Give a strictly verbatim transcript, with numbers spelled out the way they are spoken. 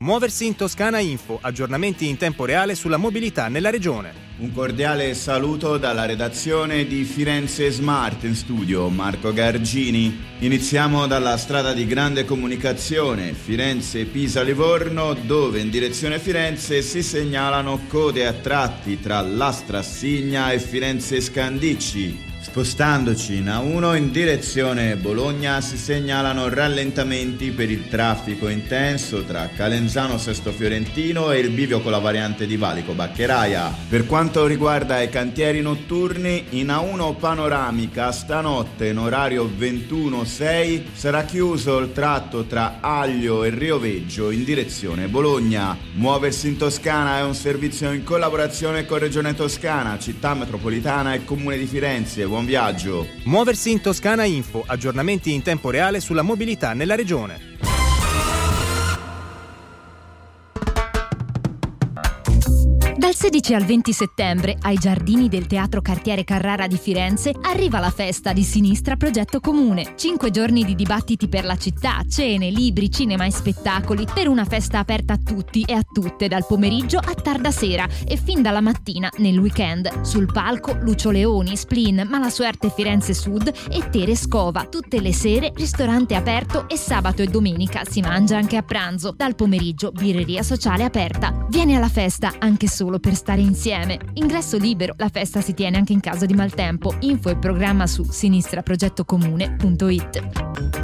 Muoversi in Toscana Info, aggiornamenti in tempo reale sulla mobilità nella regione. Un cordiale saluto dalla redazione di Firenze Smart, in studio Marco Gargini. Iniziamo dalla strada di grande comunicazione Firenze-Pisa-Livorno, dove in direzione Firenze si segnalano code a tratti tra Lastrassigna e Firenze-Scandicci. Spostandoci in A uno in direzione Bologna si segnalano rallentamenti per il traffico intenso tra Calenzano Sesto Fiorentino e il bivio con la variante di Valico Baccheraia. Per quanto riguarda i cantieri notturni, in A uno panoramica stanotte in orario ventuno sei sarà chiuso il tratto tra Aglio e Rioveggio in direzione Bologna. Muoversi in Toscana è un servizio in collaborazione con Regione Toscana, Città Metropolitana e Comune di Firenze. Buon viaggio. Muoversi in Toscana Info, aggiornamenti in tempo reale sulla mobilità nella regione. Dal sedici al venti settembre, ai giardini del Teatro Cartiere Carrara di Firenze, arriva la festa di Sinistra Progetto Comune. Cinque giorni di dibattiti per la città, cene, libri, cinema e spettacoli, per una festa aperta a tutti e a tutte, dal pomeriggio a tarda sera e fin dalla mattina nel weekend. Sul palco Lucio Leoni, Splin, Malasuerte Firenze Sud e Tere Scova. Tutte le sere ristorante aperto e sabato e domenica si mangia anche a pranzo. Dal pomeriggio birreria sociale aperta. Vieni alla festa anche solo per stare insieme. Ingresso libero, la festa si tiene anche in caso di maltempo. Info e programma su sinistraprogettocomune punto it.